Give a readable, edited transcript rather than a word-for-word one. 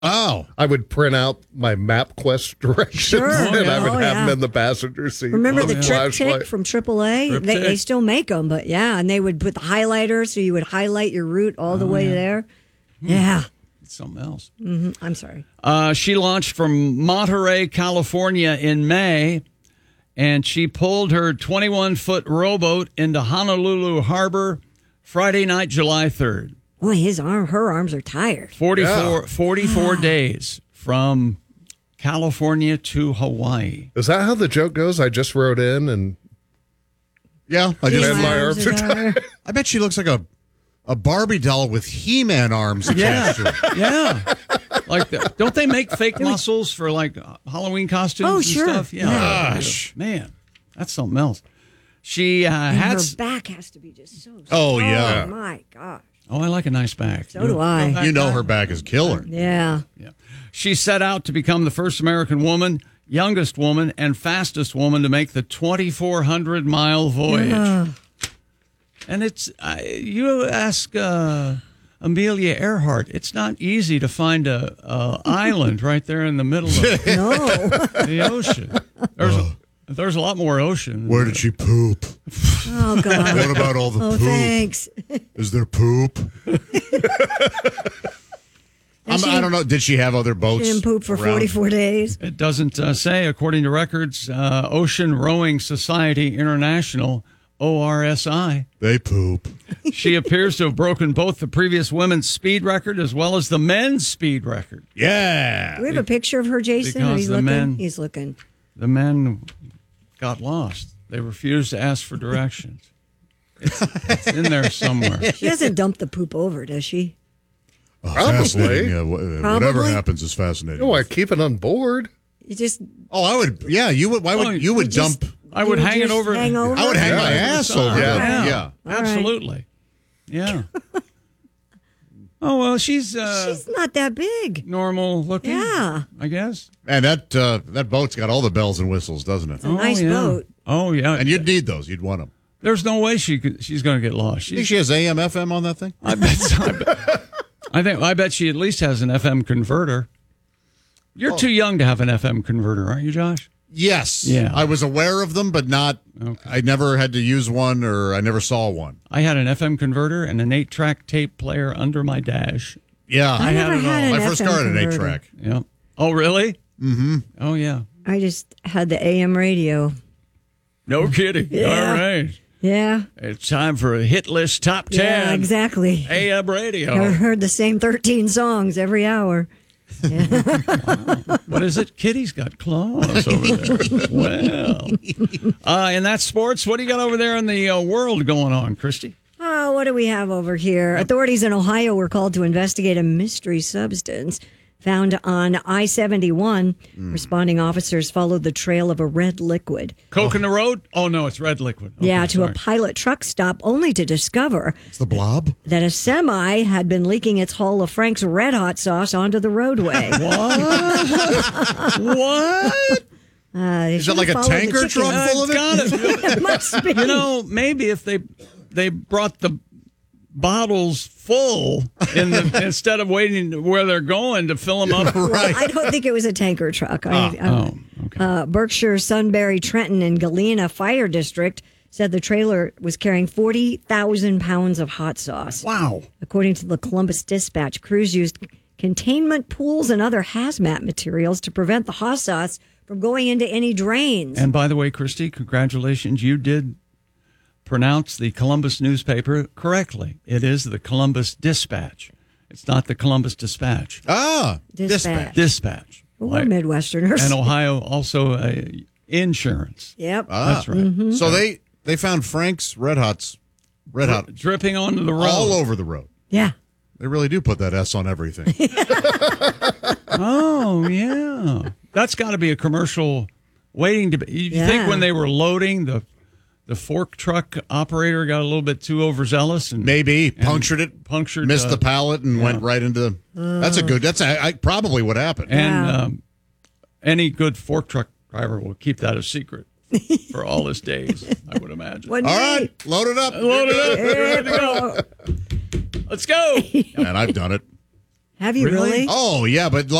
Oh. I would print out my MapQuest directions, Sure. and I would Oh, have yeah. them in the passenger seat. Remember the with a Trip flashlight. Tick from AAA? They still make them, but yeah, and they would put the highlighter so you would highlight your route all the way there. Yeah. It's something else. I'm sorry. She launched from Monterey, California in May, and she pulled her 21-foot rowboat into Honolulu Harbor Friday night, July 3rd. Boy, her arms are tired. 44 days from California to Hawaii. Is that how the joke goes? I just wrote in and Yeah. I His just my arms are tired. I bet she looks like a Barbie doll with He-Man arms attached to her. Yeah. Like that. Don't they make fake muscles for like Halloween costumes Oh, and sure. stuff? Yeah. Gosh. Man, that's something else. She And had... her back has to be just so Oh, yeah. Oh, my gosh. Oh, I like a nice back. So do I. You know her back is killer. Yeah. Yeah. She set out to become the first American woman, youngest woman, and fastest woman to make the 2,400-mile voyage. And it's, you ask Amelia Earhart, it's not easy to find a island right there in the middle of the ocean. There's a lot more ocean. Where did she poop? Oh, God. What about all the Oh, poop? thanks. Is there poop? I don't know. Did she have other boats? She didn't poop for around? 44 days. It doesn't say, according to records, Ocean Rowing Society International, ORSI. They poop. She appears to have broken both the previous women's speed record as well as the men's speed record. Yeah. Do we have a picture of her, Jason? Because He's the looking. men- He's looking. The men got lost. They refused to ask for directions. It's in there somewhere. She doesn't dump the poop over, does she? Fascinating. Yeah, whatever Probably. happens is fascinating. Oh, I keep it on board. You just Oh, I would. Yeah, you would. Why would you would just- dump? I would you hang it just over. hang over? I would hang my Yeah. ass over. Yeah. Yeah. All right. Absolutely. Yeah. Oh, well, she's She's not that big. normal looking. Yeah. I guess. And that boat's got all the bells and whistles, doesn't it? It's a nice yeah. boat. Oh, yeah. And you'd need those. You'd want them. There's no way she's going to get lost. You think she has AM, FM on that thing? I bet she at least has an FM converter. You're too young to have an FM converter, aren't you, Josh? Yes. Yeah. I was aware of them, but not. Okay. I never had to use one, or I never saw one. I had an FM converter and an 8-track tape player under my dash. Yeah, I never had it had all. an My first FM car had an converter. 8-track. Yeah. Oh, really? Mm-hmm. Oh, yeah. I just had the AM radio. No kidding. Yeah. All right. Yeah. It's time for a hit list top 10. Yeah, exactly. AM radio. I heard the same 13 songs every hour. What is it? Kitty's got claws over there. Well. And that's sports. What do you got over there in the world going on, Christy? Oh, what do we have over here? Authorities in Ohio were called to investigate a mystery substance found on I-71. Responding officers followed the trail of a red liquid. Coke in the road? Oh, no, it's red liquid. Okay, Yeah, to sorry. a pilot truck stop, only to discover It's the blob. that a semi had been leaking its hull of Frank's Red Hot sauce onto the roadway. What? Is it like a tanker truck full of it? Got it. It must be. You know, maybe if they brought the bottles full instead of waiting to where they're going to fill them up. Right. I don't think it was a tanker truck. Okay. Berkshire, Sunbury, Trenton, and Galena Fire District said the trailer was carrying 40,000 pounds of hot sauce. Wow. According to the Columbus Dispatch, crews used containment pools and other hazmat materials to prevent the hot sauce from going into any drains. And by the way, Christy, congratulations. You did pronounce the Columbus newspaper correctly. It is the Columbus Dispatch. It's not the Columbus Dispatch. Dispatch. Dispatch. Well, we're Midwesterners. And Ohio also insurance. Yep. That's right. Mm-hmm. So they found Frank's Red Hot Dripping onto the road. all over the road. Yeah. They really do put that S on everything. Oh, yeah. That's got to be a commercial waiting to be. You think when they were loading, the fork truck operator got a little bit too overzealous and Maybe punctured missed the pallet, and went right into. That's probably what happened. And any good fork truck driver will keep that a secret for all his days, I would imagine. One All day. right, load it up. Load it up. We're ready to go. Let's go. And I've done it. Have you really? Oh yeah, but